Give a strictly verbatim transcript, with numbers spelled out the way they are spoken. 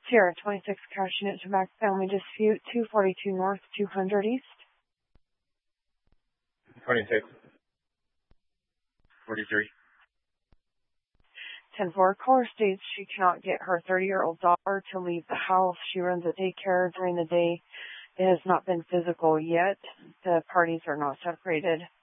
Sierra twenty-six, Cash Unit to Mac Family Dispute, two forty-two North, two hundred East. twenty-six. forty-three. ten four, caller states she cannot get her thirty-year-old daughter to leave the house. She runs a daycare during the day. It has not been physical yet. The parties are not separated.